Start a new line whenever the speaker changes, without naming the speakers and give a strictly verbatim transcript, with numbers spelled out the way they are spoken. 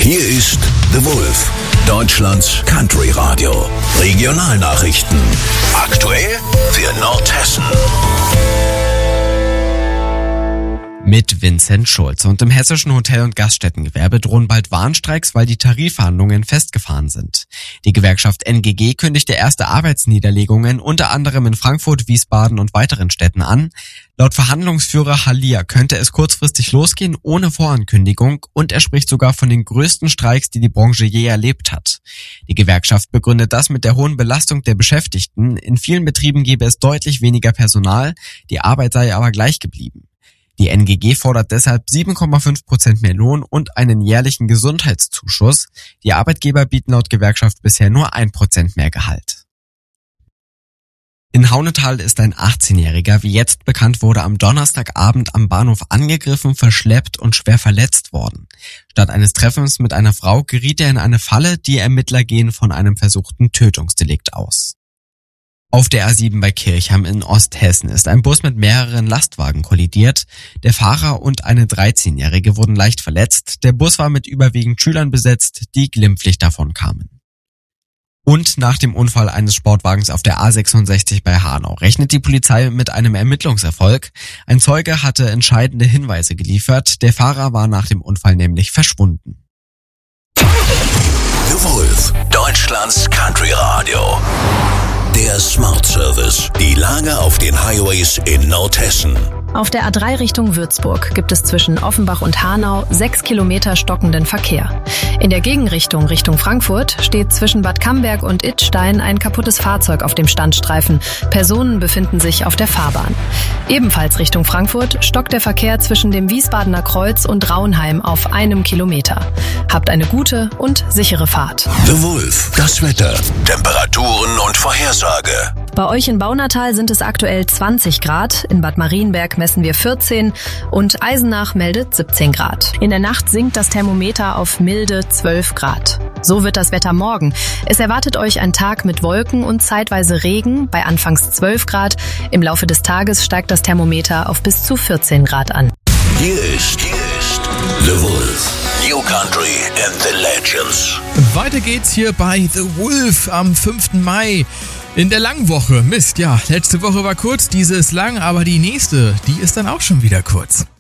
Hier ist The Wolf, Deutschlands Country Radio. Regionalnachrichten. Aktuell für Nordhessen.
Mit Vincent Schulz. Und im hessischen Hotel- und Gaststättengewerbe drohen bald Warnstreiks, weil die Tarifverhandlungen festgefahren sind. Die Gewerkschaft N G G kündigte erste Arbeitsniederlegungen unter anderem in Frankfurt, Wiesbaden und weiteren Städten an. Laut Verhandlungsführer Halia könnte es kurzfristig losgehen, ohne Vorankündigung, und er spricht sogar von den größten Streiks, die die Branche je erlebt hat. Die Gewerkschaft begründet das mit der hohen Belastung der Beschäftigten. In vielen Betrieben gäbe es deutlich weniger Personal, die Arbeit sei aber gleich geblieben. Die N G G fordert deshalb sieben Komma fünf Prozent mehr Lohn und einen jährlichen Gesundheitszuschuss. Die Arbeitgeber bieten laut Gewerkschaft bisher nur ein Prozent mehr Gehalt. In Haunetal ist ein achtzehnjähriger, wie jetzt bekannt wurde, am Donnerstagabend am Bahnhof angegriffen, verschleppt und schwer verletzt worden. Statt eines Treffens mit einer Frau geriet er in eine Falle, die Ermittler gehen von einem versuchten Tötungsdelikt aus. Auf der A sieben bei Kirchheim in Osthessen ist ein Bus mit mehreren Lastwagen kollidiert. Der Fahrer und eine dreizehnjährige wurden leicht verletzt. Der Bus war mit überwiegend Schülern besetzt, die glimpflich davon kamen. Und nach dem Unfall eines Sportwagens auf der A sechsundsechzig bei Hanau rechnet die Polizei mit einem Ermittlungserfolg. Ein Zeuge hatte entscheidende Hinweise geliefert. Der Fahrer war nach dem Unfall nämlich verschwunden.
The Wolf, Deutschlands Country Radio. Der Smart Service. Die Lage auf den Highways in Nordhessen.
Auf der A drei Richtung Würzburg gibt es zwischen Offenbach und Hanau sechs Kilometer stockenden Verkehr. In der Gegenrichtung Richtung Frankfurt steht zwischen Bad Camberg und Idstein ein kaputtes Fahrzeug auf dem Standstreifen. Personen befinden sich auf der Fahrbahn. Ebenfalls Richtung Frankfurt stockt der Verkehr zwischen dem Wiesbadener Kreuz und Raunheim auf einem Kilometer. Habt eine gute und sichere Fahrt.
The Wolf, das Wetter, Temperaturen und Vorhersage.
Bei euch in Baunatal sind es aktuell zwanzig Grad, in Bad Marienberg messen wir vierzehn und Eisenach meldet siebzehn Grad. In der Nacht sinkt das Thermometer auf milde zwölf Grad. So wird das Wetter morgen. Es erwartet euch ein Tag mit Wolken und zeitweise Regen bei anfangs zwölf Grad. Im Laufe des Tages steigt das Thermometer auf bis zu vierzehn Grad an.
Hier ist, hier ist The Wolf. New Country and the Legends.
Weiter geht's hier bei The Wolf am fünften Mai. In der langen Woche. Mist, ja, letzte Woche war kurz, diese ist lang, aber die nächste, die ist dann auch schon wieder kurz.